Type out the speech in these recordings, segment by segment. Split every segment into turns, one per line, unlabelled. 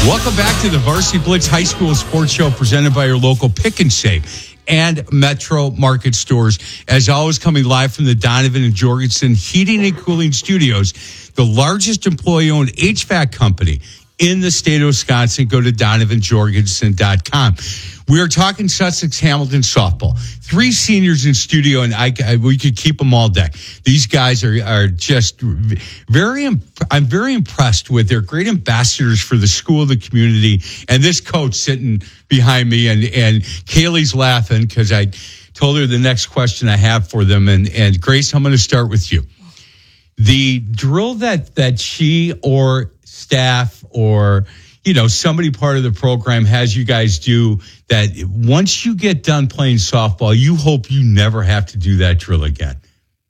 Welcome back to the Varsity Blitz High School Sports Show presented by your local Pick and Save and Metro Market stores. As always, coming live from the Donovan and Jorgensen Heating and Cooling Studios, the largest employee-owned HVAC company in the state of Wisconsin. Go to donovanjorgensen.com. We are talking Sussex Hamilton softball. 3 seniors in studio, and we could keep them all day. These guys are just I'm very impressed with. They're great ambassadors for the school, the community, and this coach sitting behind me. And Kaylee's laughing because I told her the next question I have for them. And Grace, I'm going to start with you. The drill that she or staff or somebody part of the program has you guys do, that once you get done playing softball, you hope you never have to do that drill again?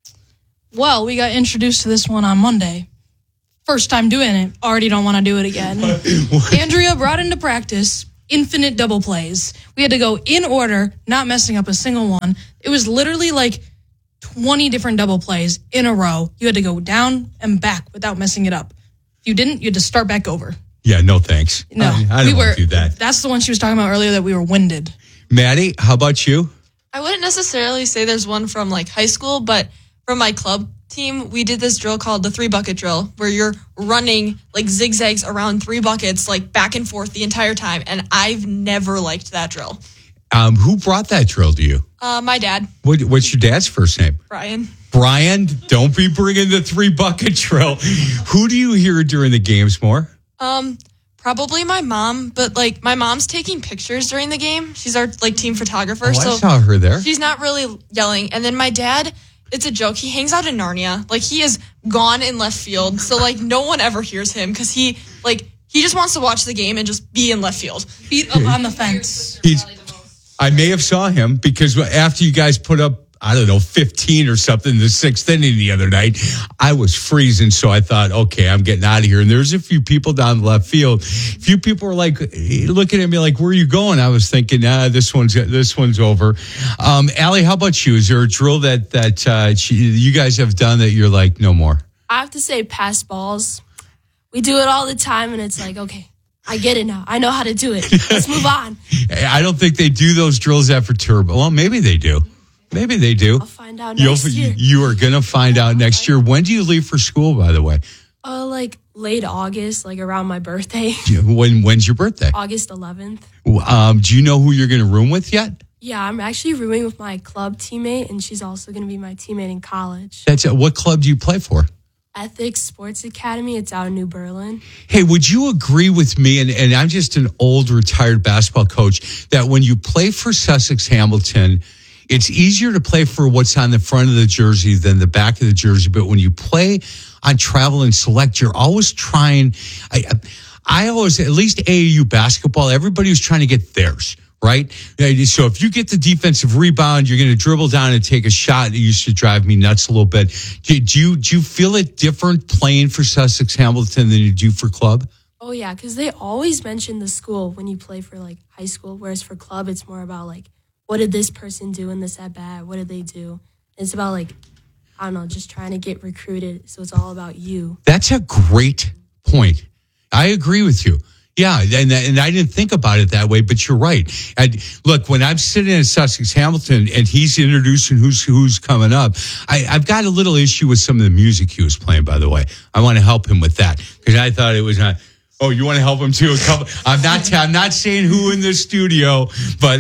Well, we got introduced to this one on Monday. First time doing it. Already don't want to do it again. Andrea brought into practice infinite double plays. We had to go in order, not messing up a single one. It was literally like 20 different double plays in a row. You had to go down and back without messing it up. If you didn't, you had to start back over.
Yeah, no thanks.
No,
I don't want to do that.
That's the one she was talking about earlier, that we were winded.
Maddie, how about you?
I wouldn't necessarily say there's one from like high school, but from my club team, we did this drill called the 3-bucket drill, where you're running like zigzags around 3 buckets, like back and forth the entire time. And I've never liked that drill.
Who brought that drill to you?
My dad.
What's your dad's first name?
Brian.
Brian, don't be bringing the 3-bucket drill. Who do you hear during the games more?
Probably my mom, but like my mom's taking pictures during the game. She's our like team photographer.
So I saw her there.
She's not really yelling. And then my dad, it's a joke. He hangs out in Narnia. Like he is gone in left field. So like no one ever hears him because he just wants to watch the game and just be in left field.
Feet up on the fence.
I may have saw him because after you guys put up, 15 or something in the 6th inning the other night, I was freezing. So I thought, okay, I'm getting out of here. And there's a few people down the left field. A few people were like looking at me like, where are you going? I was thinking, this one's over. Allie, how about you? Is there a drill that you guys have done that you're like, no more?
I have to say pass balls. We do it all the time, and it's like, okay, I get it now. I know how to do it. Let's move on.
I don't think they do those drills after Turbo. Well, maybe they do. Maybe they do.
I'll find out next year.
You are going to find out next year. When do you leave for school, by the way?
Like late August, like around my birthday.
When's your birthday?
August 11th.
Do you know who you're going to room with yet?
Yeah, I'm actually rooming with my club teammate, and she's also going to be my teammate in college.
What club do you play for?
Ethics Sports Academy. It's out in New Berlin.
Hey, would you agree with me, and I'm just an old retired basketball coach, that when you play for Sussex Hamilton, it's easier to play for what's on the front of the jersey than the back of the jersey. But when you play on Travel and Select, you're always trying. I always, at least AAU basketball, everybody was trying to get theirs, right? So if you get the defensive rebound, you're going to dribble down and take a shot. It used to drive me nuts a little bit. Do you feel it different playing for Sussex Hamilton than you do for club?
Oh, yeah, because they always mention the school when you play for, like, high school, whereas for club, it's more about, like, what did this person do in this at-bat? What did they do? It's about, like, I don't know, just trying to get recruited. So it's all about you.
That's a great point. I agree with you. Yeah, and I didn't think about it that way, but you're right. And look, when I'm sitting in Sussex Hamilton and he's introducing who's coming up, I've got a little issue with some of the music he was playing, by the way. I want to help him with that because I thought it was not... Oh, you want to help him too? I'm not saying who in the studio, but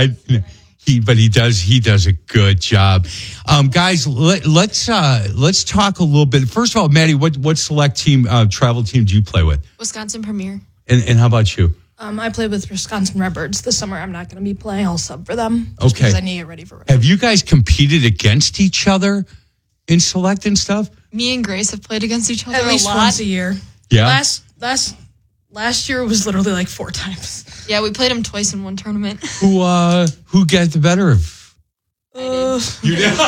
he does a good job. Guys, let's talk a little bit. First of all, Maddie, what select team, travel team do you play with?
Wisconsin Premier.
And how about you?
I played with Wisconsin Redbirds this summer. I'm not going to be playing. I'll sub for them.
Okay.
Because I need to get ready for it.
Have you guys competed against each other in select and stuff?
Me and Grace have played against each other
at least once a year.
Yeah.
Last year was literally like 4 times.
Yeah, we played them twice in one tournament.
Who got the better of?
You did.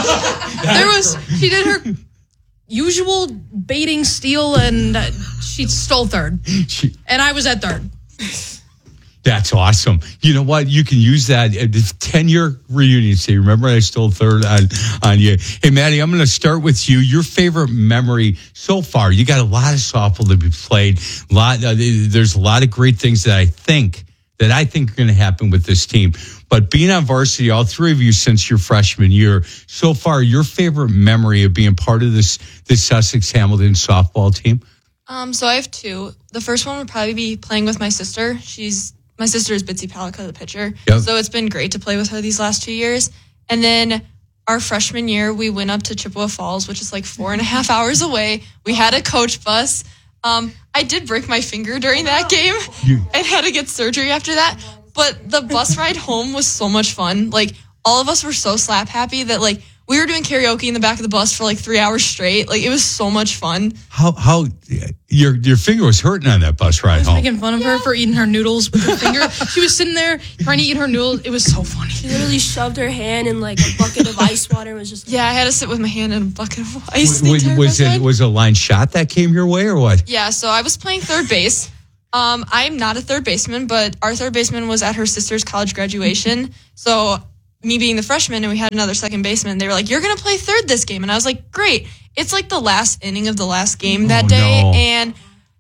She did her usual baiting steal, and she stole third, and I was at third.
That's awesome. You know what? You can use that at the 10-year reunion. Say, remember I stole third on you. Hey, Maddie, I'm going to start with you. Your favorite memory so far. You got a lot of softball to be played. There's a lot of great things that I think are going to happen with this team. But being on varsity, all three of you since your freshman year, so far, your favorite memory of being part of this Sussex Hamilton softball team?
So I have two. The first one would probably be playing with my sister. My sister is Bitsy Palika, the pitcher.
Yep.
So it's been great to play with her these last 2 years. And then our freshman year, we went up to Chippewa Falls, which is like 4.5 hours away. We had a coach bus. I did break my finger during that game and had to get surgery after that. But the bus ride home was so much fun. Like, all of us were so slap happy that, like, we were doing karaoke in the back of the bus for like 3 hours straight. Like, it was so much fun.
How your finger was hurting on that bus ride
I was
home?
making fun of her for eating her noodles with her finger. She was sitting there trying to eat her noodles. It was so funny.
She literally shoved her hand in like a bucket of ice water and was just like,
Yeah, I had to sit with my hand in a bucket of ice. the entire
Was
bus ride.
it a line shot that came your way or what?
Yeah, so I was playing third base. I'm not a third baseman, but our third baseman was at her sister's college graduation. So me being the freshman and we had another second baseman, they were like, you're going to play third this game. And I was like, great. It's like the last inning of the last game that day.
No.
And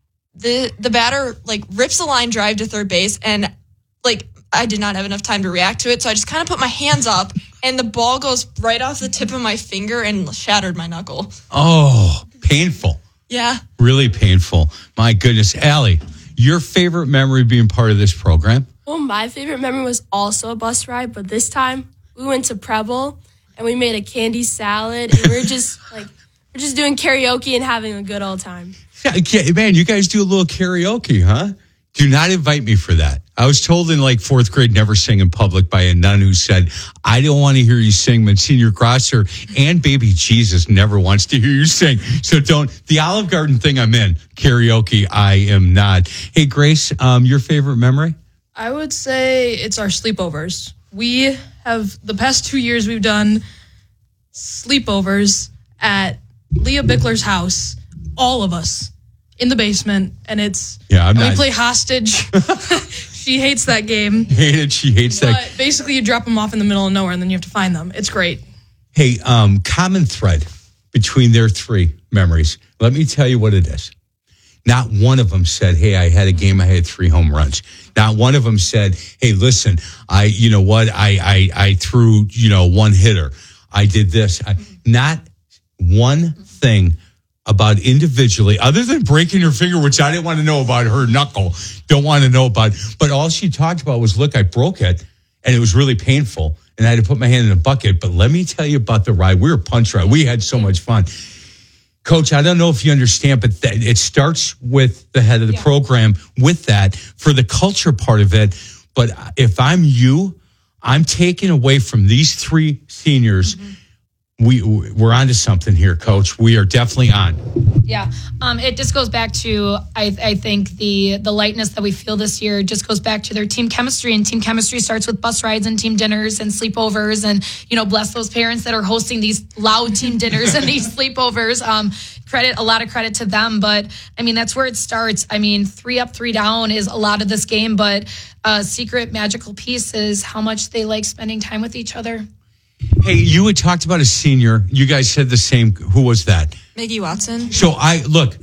the batter like rips a line drive to third base. And like, I did not have enough time to react to it. So I just kind of put my hands up and the ball goes right off the tip of my finger and shattered my knuckle.
Oh, painful.
Yeah.
Really painful. My goodness. Allie, your favorite memory being part of this program?
well, my favorite memory was also a bus ride, but this time we went to Preble and we made a candy salad and we're just doing karaoke and having a good old time.
Yeah, man, you guys do a little karaoke, huh? Do not invite me for that. I was told in like fourth grade, never sing in public by a nun who said, I don't want to hear you sing. Monsignor Grosser and baby Jesus never wants to hear you sing. So don't, the Olive Garden thing I'm in, karaoke, I am not. Hey, Grace, your favorite memory?
I would say it's our sleepovers. We have, the past 2 years, we've done sleepovers at Leah Bickler's house, all of us in the basement, and it's, we play hostage. She hates that game.
She hates that.
But basically, you drop them off in the middle of nowhere, and then you have to find them. It's great.
Hey, common thread between their three memories. Let me tell you what it is. Not one of them said, hey, I had a game, I had 3 home runs. Not one of them said, hey, listen, I threw, 1 hitter. I did this. Not one thing about individually, other than breaking her finger, which I didn't want to know about, her knuckle, don't want to know about. But all she talked about was, look, I broke it, and it was really painful, and I had to put my hand in a bucket. But let me tell you about the ride. We were punch ride. We had so much fun. Coach, I don't know if you understand, but it starts with the head of the program with that for the culture part of it. But if I'm you, I'm taking away from these 3 seniors. Mm-hmm. We're onto something here, Coach. We are definitely on.
Yeah. It just goes back to, I think the lightness that we feel this year just goes back to their team chemistry, and team chemistry starts with bus rides and team dinners and sleepovers, and, bless those parents that are hosting these loud team dinners and these sleepovers. A lot of credit to them, but I mean, that's where it starts. I mean, 3 up, 3 down is a lot of this game, but a secret magical piece is how much they like spending time with each other.
Hey, you had talked about a senior. You guys said the same. Who was that?
Maggie Watson.
So I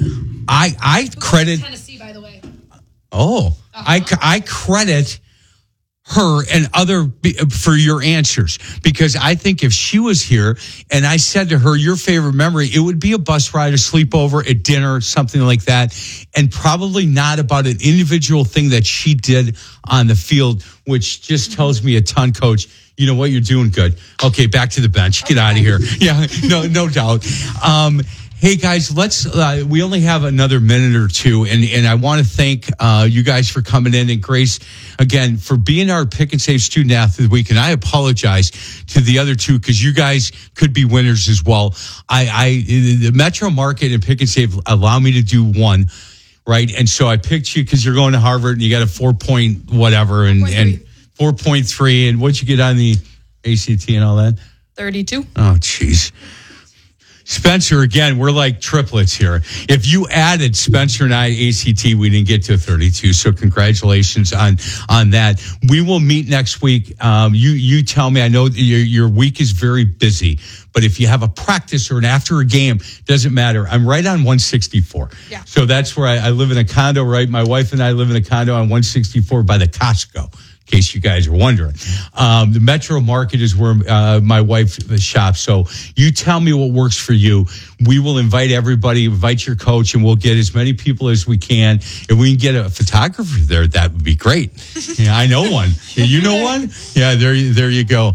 credit
Tennessee, by the way.
Oh, I credit her and other for your answers, because I think if she was here and I said to her, your favorite memory, it would be a bus ride, a sleepover, a dinner, something like that, and probably not about an individual thing that she did on the field, which just tells me a ton, Coach. You know what? You're doing good. Okay, back to the bench. Get out of here. Yeah, no doubt. Hey, guys, we only have another minute or two, and I want to thank you guys for coming in, and Grace, again, for being our Pick and Save Student Athlete of the Week, and I apologize to the other 2 because you guys could be winners as well. The Metro Market and Pick and Save allow me to do 1, right? And so I picked you because you're going to Harvard, and you got a 4 point whatever, and 4.3, and what'd you get on the ACT and all that?
32.
Oh, jeez. Spencer, again, we're like triplets here. If you added Spencer and I ACT, we didn't get to 32. So congratulations on that. We will meet next week. You tell me, I know your week is very busy, but if you have a practice or an after a game, doesn't matter. I'm right on 164.
Yeah.
So that's where I live in a condo, right? My wife and I live in a condo on 164 by the Costco. In case you guys are wondering. The Metro Market is where my wife shops. So you tell me what works for you. We will invite everybody, invite your coach, and we'll get as many people as we can. If we can get a photographer there, that would be great. Yeah, I know one. You know one? Yeah, there you go.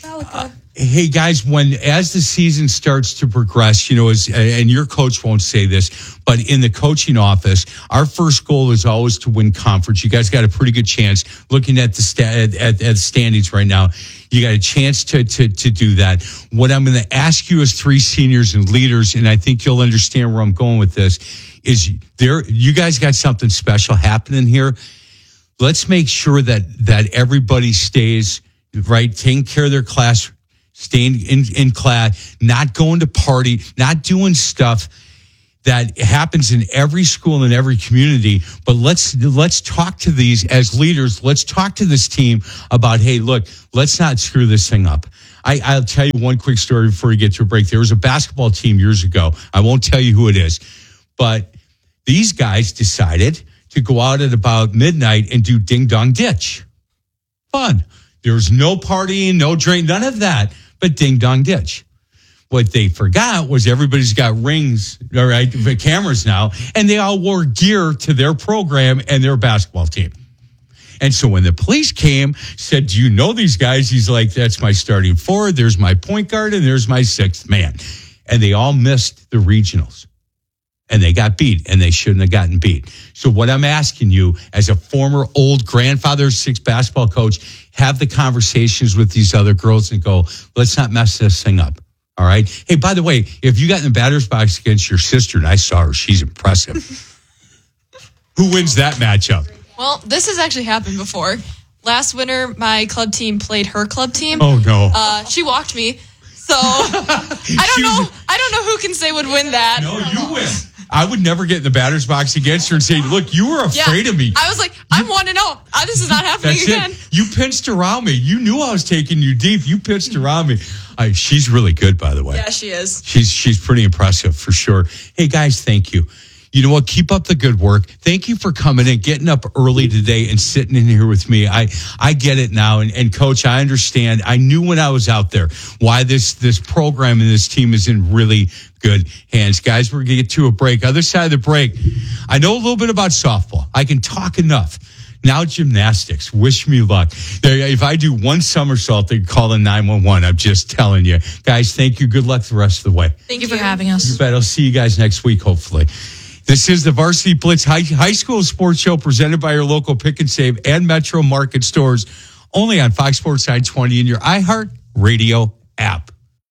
Hey guys, as the season starts to progress, and your coach won't say this, but in the coaching office, our first goal is always to win conference. You guys got a pretty good chance. Looking at the at standings right now, you got a chance to do that. What I'm going to ask you as three seniors and leaders, and I think you'll understand where I'm going with this, is you guys got something special happening here. Let's make sure that everybody stays right, taking care of their class. Staying in class, not going to party, not doing stuff that happens in every school and every community. But let's talk to these as leaders. Let's talk to this team about, hey, look, let's not screw this thing up. I'll tell you one quick story before we get to a break. There was a basketball team years ago. I won't tell you who it is, but these guys decided to go out at about midnight and do ding dong ditch. Fun. There was no partying, no drink, none of that. But ding dong ditch. What they forgot was everybody's got rings, all right, cameras now, and they all wore gear to their program and their basketball team. And so when the police came, said, do you know these guys? He's like, that's my starting forward. There's my point guard, and there's my sixth man. And they all missed the regionals. And they got beat, and they shouldn't have gotten beat. So what I'm asking you, as a former old grandfather 6 basketball coach, have the conversations with these other girls and go, let's not mess this thing up. All right? Hey, by the way, if you got in the batter's box against your sister, and I saw her, she's impressive. Who wins that matchup?
Well, this has actually happened before. Last winter, my club team played her club team.
Oh, no.
She walked me. So I don't know who can say would win that.
No, you win. I would never get in the batter's box against her and say, look, you were afraid of me.
I was like, I'm 1-0. This is not happening again.
You pinched around me. You knew I was taking you deep. You pinched around me. She's really good, by the way.
Yeah, she is.
She's pretty impressive for sure. Hey, guys, thank you. You know what? Keep up the good work. Thank you for coming in, getting up early today and sitting in here with me. I get it now. And Coach, I understand. I knew when I was out there why this program and this team is in really good hands. Guys, we're going to get to a break. Other side of the break, I know a little bit about softball. I can talk enough. Now gymnastics. Wish me luck. If I do one somersault, they call in 911. I'm just telling you. Guys, thank you. Good luck the rest of the way.
Thank you for having us.
You bet. I'll see you guys next week, hopefully. This is the Varsity Blitz High School Sports Show presented by your local Pick and Save and Metro Market stores, only on Fox Sports 920 and your iHeart Radio app.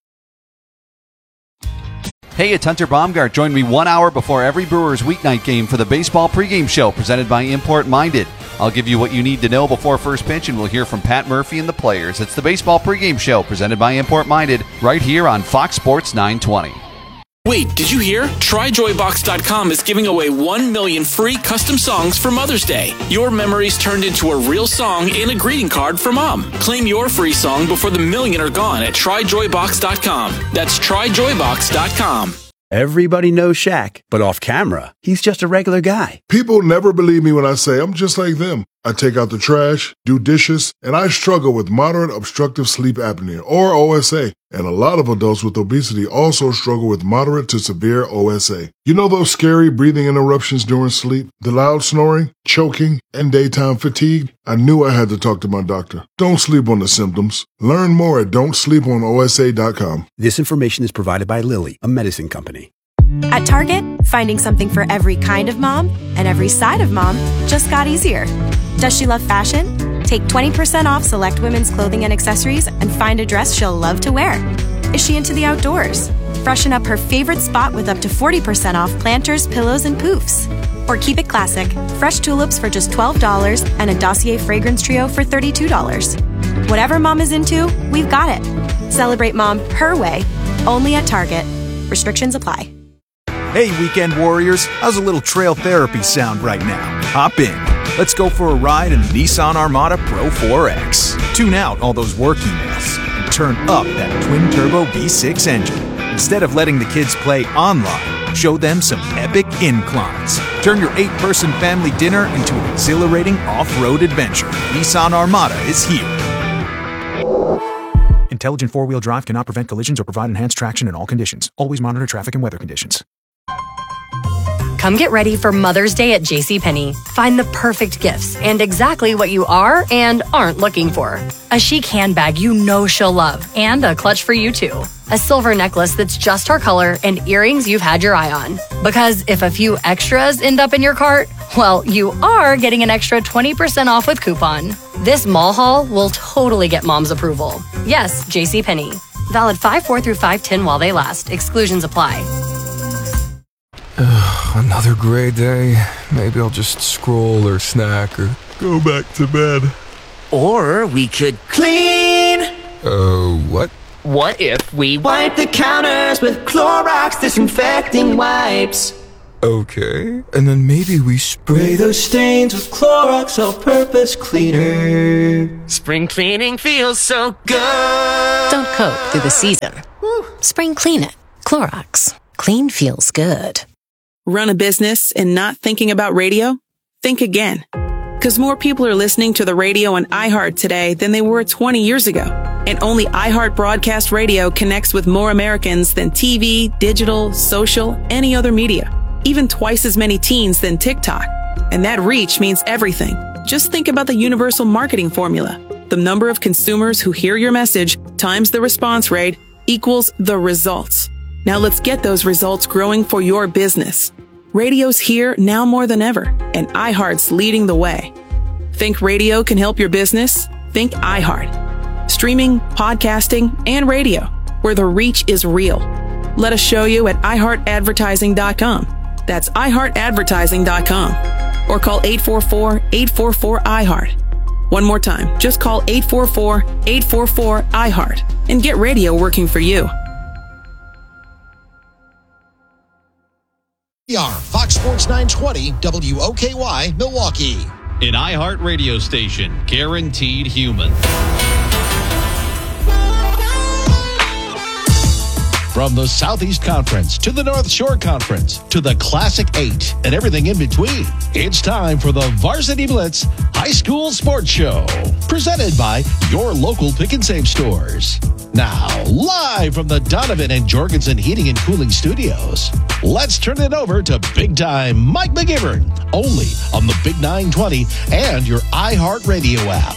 Hey, it's Hunter Baumgart. Join me 1 hour before every Brewers weeknight game for the baseball pregame show presented by Import Minded. I'll give you what you need to know before first pitch, and we'll hear from Pat Murphy and the players. It's the baseball pregame show presented by Import Minded right here on Fox Sports 920.
Wait, did you hear? TryJoyBox.com is giving away 1 million free custom songs for Mother's Day. Your memories turned into a real song and a greeting card for Mom. Claim your free song before the million are gone at TryJoyBox.com. That's TryJoyBox.com.
Everybody knows Shaq, but off camera, he's just a regular guy.
People never believe me when I say I'm just like them. I take out the trash, do dishes, and I struggle with moderate obstructive sleep apnea, or OSA. And a lot of adults with obesity also struggle with moderate to severe OSA. You know those scary breathing interruptions during sleep, the loud snoring, choking, and daytime fatigue? I knew I had to talk to my doctor. Don't sleep on the symptoms. Learn more at don'tsleeponosa.com.
This information is provided by Lilly, a medicine company.
At Target, finding something for every kind of mom and every side of mom just got easier. Does she love fashion? Take 20% off select women's clothing and accessories and find a dress she'll love to wear. Is she into the outdoors? Freshen up her favorite spot with up to 40% off planters, pillows, and poofs. Or keep it classic, fresh tulips for just $12 and a Dossier fragrance trio for $32. Whatever mom is into, we've got it. Celebrate mom her way, only at Target. Restrictions apply.
Hey, weekend warriors, how's a little trail therapy sound right now? Hop in. Let's go for a ride in the Nissan Armada Pro 4X. Tune out all those work emails and turn up that twin-turbo V6 engine. Instead of letting the kids play online, show them some epic inclines. Turn your 8-person family dinner into an exhilarating off-road adventure. Nissan Armada is here. Intelligent four-wheel drive cannot prevent collisions or provide enhanced traction in all conditions. Always monitor traffic and weather conditions.
Come get ready for Mother's Day at JCPenney. Find the perfect gifts and exactly what you are and aren't looking for. A chic handbag you know she'll love and a clutch for you too. A silver necklace that's just her color and earrings you've had your eye on. Because if a few extras end up in your cart, well, you are getting an extra 20% off with coupon. This mall haul will totally get mom's approval. Yes, JCPenney. Valid 5/4 through 5/10 while they last. Exclusions apply.
Another gray day. Maybe I'll just scroll or snack or go back to bed.
Or we could clean.
What?
What if we wipe the counters with Clorox disinfecting wipes?
Okay, and then maybe we
Spray those stains with Clorox all-purpose cleaner. Spring cleaning feels so good.
Don't coat through the season. Spring clean it. Clorox. Clean feels good.
Run a business and not thinking about radio? Think again. Because more people are listening to the radio on iHeart today than they were 20 years ago. And only iHeart Broadcast Radio connects with more Americans than TV, digital, social, any other media. Even twice as many teens than TikTok. And that reach means everything. Just think about the universal marketing formula. The number of consumers who hear your message times the response rate equals the results. Now let's get those results growing for your business. Radio's here now more than ever, and iHeart's leading the way. Think radio can help your business? Think iHeart. Streaming, podcasting, and radio, where the reach is real. Let us show you at iHeartAdvertising.com. That's iHeartAdvertising.com. Or call 844-844-iHeart. One more time, just call 844-844-iHeart and get radio working for you.
We are Fox Sports 920 WOKY Milwaukee.
An iHeart radio station, guaranteed human.
From the Southeast Conference to the North Shore Conference to the Classic 8 and everything in between, it's time for the Varsity Blitz High School Sports Show, presented by your local Pick and Save stores. Now, live from the Donovan and Jorgensen Heating and Cooling Studios, let's turn it over to Big Time Mike McGivern, only on the Big 920 and your iHeart Radio app.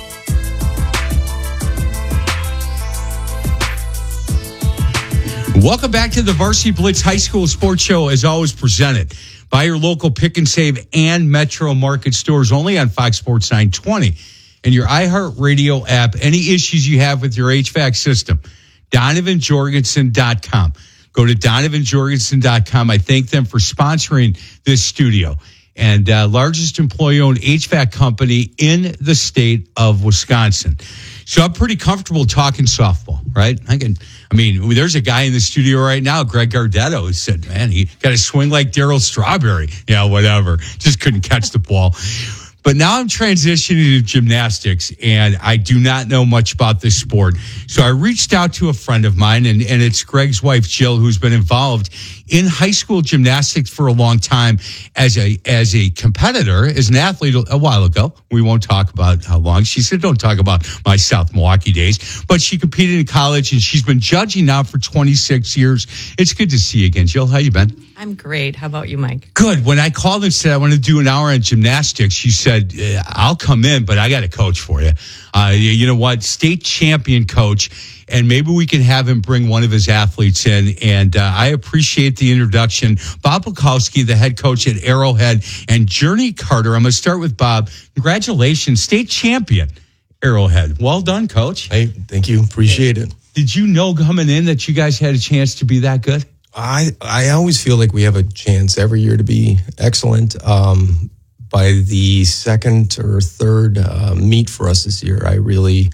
Welcome back to the Varsity Blitz High School Sports Show, as always presented by your local Pick and Save and Metro Market stores, only on Fox Sports 920 and your iHeart Radio app. Any issues you have with your HVAC system, DonovanJorgensen.com. Go to DonovanJorgensen.com. I thank them for sponsoring this studio. And largest employee-owned HVAC company in the state of Wisconsin. So I'm pretty comfortable talking softball, right? There's a guy in the studio right now, Greg Gardetto, who said, man, he got to swing like Darryl Strawberry. Yeah, whatever. Just couldn't catch the ball. But now I'm transitioning to gymnastics, and I do not know much about this sport. So I reached out to a friend of mine, and it's Greg's wife, Jill, who's been involved in high school gymnastics for a long time as a competitor, as an athlete a while ago. We won't talk about how long. She said, don't talk about my South Milwaukee days. But she competed in college, and she's been judging now for 26 years. It's good to see you again, Jill. How you been?
I'm great. How about you, Mike?
Good. When I called and said I want to do an hour on gymnastics, she said, I'll come in, but I got a coach for you. You know what? State champion coach. And maybe we can have him bring one of his athletes in. And I appreciate the introduction. Bob Bukowski, the head coach at Arrowhead, and Journey Carter. I'm going to start with Bob. Congratulations, state champion, Arrowhead. Well done, coach.
Hey, thank you. Appreciate it.
Did you know coming in that you guys had a chance to be that good?
I always feel like we have a chance every year to be excellent. By the second or third meet for us this year, I really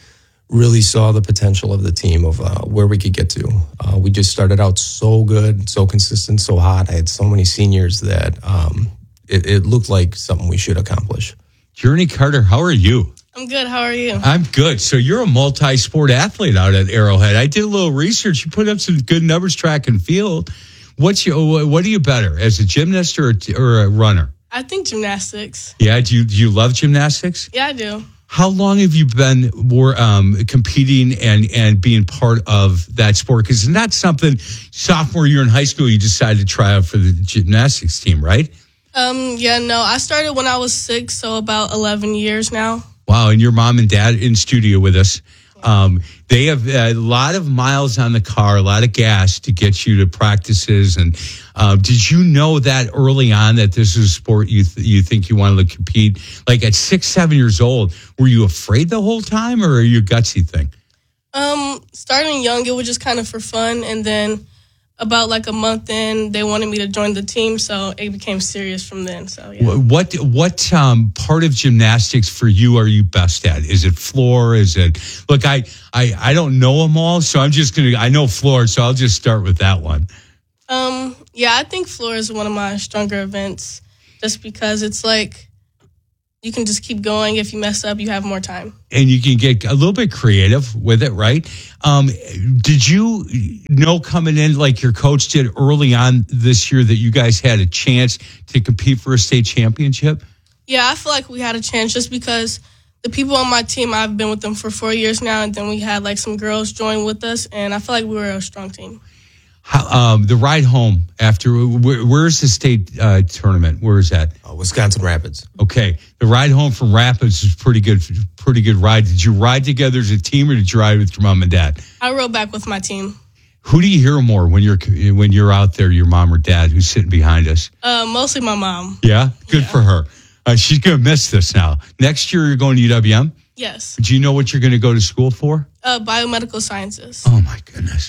really saw the potential of the team of where we could get to. We just started out so good, so consistent, so hot. I had so many seniors that it looked like something we should accomplish.
Journey Carter, how are you?
I'm good. How are you?
I'm good. So you're a multi-sport athlete out at Arrowhead. I did a little research. You put up some good numbers, track and field. What are you better, as a gymnast or a runner?
I think gymnastics.
Yeah, do you love gymnastics?
Yeah, I do.
How long have you been competing and being part of that sport? Because it's not something sophomore year in high school you decided to try out for the gymnastics team, right?
I started when I was 6, so about 11 years now.
Wow, and your mom and dad in studio with us. They have a lot of miles on the car, a lot of gas to get you to practices. And did you know that early on that this is a sport you think you wanted to compete? Like at 6, 7 years old, were you afraid the whole time, or are you a gutsy thing?
Starting young, it was just kind of for fun. And then about like a month in, they wanted me to join the team, so it became serious from then. So yeah.
What part of gymnastics for you are you best at? Is it floor? Is it look? I don't know them all, so I know floor, so I'll just start with that one.
I think floor is one of my stronger events, just because it's like you can just keep going. If you mess up, you have more time.
And you can get a little bit creative with it, right? Did you know coming in, like your coach did early on this year, that you guys had a chance to compete for a state championship?
Yeah, I feel like we had a chance just because the people on my team, I've been with them for 4 years now, and then we had like some girls join with us, and I feel like we were a strong team.
The ride home after, where's the state tournament? Where is that?
Wisconsin Rapids.
Okay. The ride home from Rapids is pretty good ride. Did you ride together as a team, or did you ride with your mom and dad?
I rode back with my team.
Who do you hear more when you're out there, your mom or dad, who's sitting behind us?
Mostly my mom.
Yeah? Good for her. She's going to miss this now. Next year, you're going to UWM?
Yes.
Do you know what you're going to go to school for?
Biomedical sciences.
Oh, my goodness.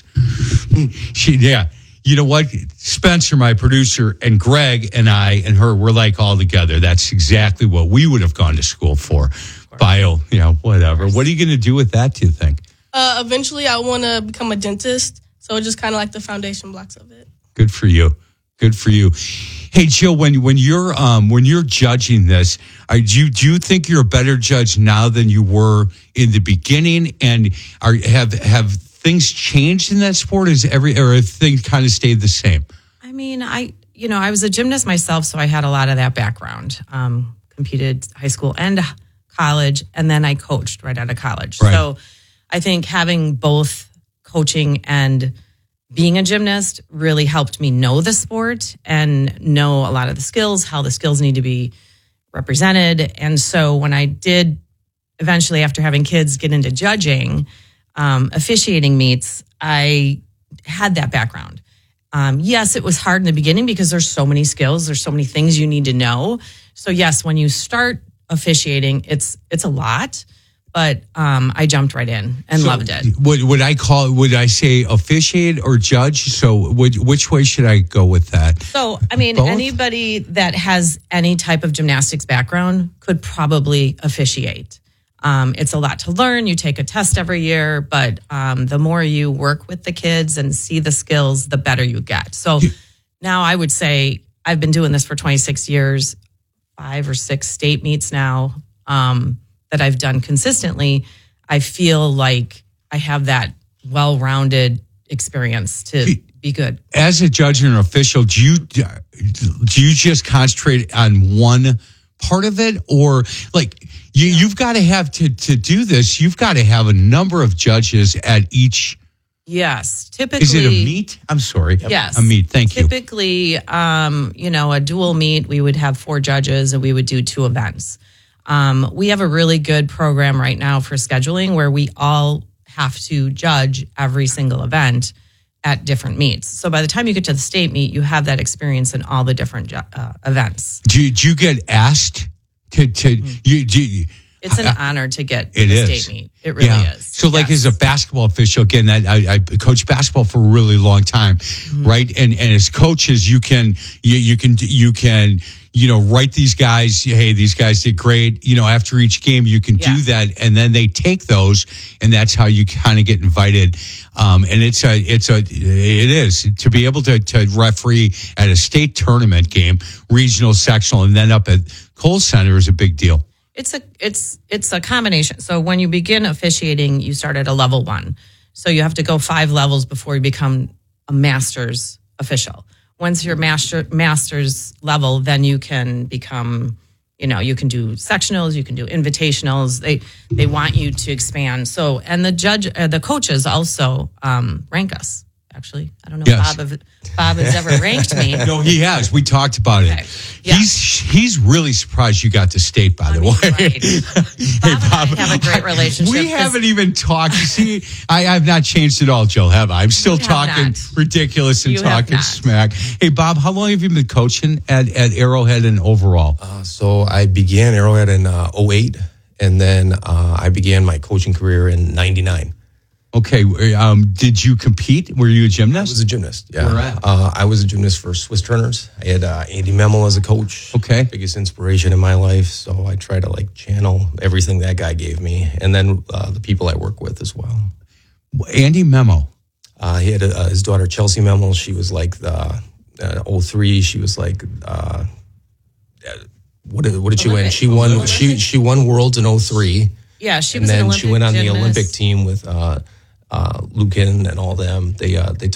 You know what? Spencer, my producer, and Greg and I and her, we're like all together. That's exactly what we would have gone to school for. Bio, whatever. What are you going to do with that, do you think?
Eventually, I want to become a dentist. So just kind of like the foundation blocks of it.
Good for you. Good for you. Hey, Jill, when you're judging this, do you think you're a better judge now than you were in the beginning? And have things changed in that sport? Or have things kind of stayed the same?
I mean, I was a gymnast myself, so I had a lot of that background. Competed high school and college, and then I coached right out of college.
Right.
So I think having both coaching and being a gymnast really helped me know the sport and know a lot of the skills, how the skills need to be represented. And so when I did eventually, after having kids, get into judging, officiating meets, I had that background. Yes, it was hard in the beginning because there's so many skills, there's so many things you need to know. So yes, when you start officiating, it's a lot. But I jumped right in and loved it.
Would I say officiate or judge? So which way should I go with that?
So, I mean, both? Anybody that has any type of gymnastics background could probably officiate. It's a lot to learn. You take a test every year, but the more you work with the kids and see the skills, the better you get. So now I would say I've been doing this for 26 years, 5 or 6 state meets now. That I've done consistently, I feel like I have that well-rounded experience to be good.
As a judge and an official, do you just concentrate on one part of it, or like you've got to have to do this? You've got to have a number of judges at each.
Yes, typically.
Is it a meet? I'm sorry.
Yes,
a meet. Thank you.
Typically, a dual meet, we would have 4 judges and we would do 2 events. We have a really good program right now for scheduling where we all have to judge every single event at different meets. So by the time you get to the state meet, you have that experience in all the different events.
Do you get asked to
It's an honor to get
It
to the
is.
state meet. It really is.
So, like, as a basketball official, again, I coached basketball for a really long time, right? And as coaches, you can write these guys. Hey, these guys did great. After each game, you can do that, and then they take those, and that's how you kind of get invited. And it is to be able to referee at a state tournament game, regional, sectional, and then up at Kohl Center is a big deal.
It's a combination. So when you begin officiating, you start at a level 1. So you have to go 5 levels before you become a master's official. Once you're master's level, then you can become, you can do sectionals, you can do invitationals. They want you to expand. So, and the coaches also rank us. Actually, I don't know if Bob has ever ranked me.
No, he has. We talked about it.
Yeah.
He's really surprised you got to state, by the way.
Right. Bob and I have a great relationship.
We haven't even talked. See, I have not changed at all, Jill, have I? I'm still talking ridiculous and talking smack. Hey, Bob, how long have you been coaching at Arrowhead and overall?
So I began Arrowhead in 2008, and then I began my coaching career in 1999.
Okay. Did you compete? Were you a gymnast?
I was a gymnast, yeah.
Where at?
I was a gymnast for Swiss Turners. I had Andy Memel as a coach.
Okay.
Biggest inspiration in my life. So I try to channel everything that guy gave me. And then the people I work with as well.
Andy Memel.
He had his daughter, Chelsea Memel. She was like the 03. She was like, what did she win? She won. She won Worlds in 03.
Yeah, she
and
was
then
an Olympic
she went on
gymnast.
the Olympic team with Lucan and all them. They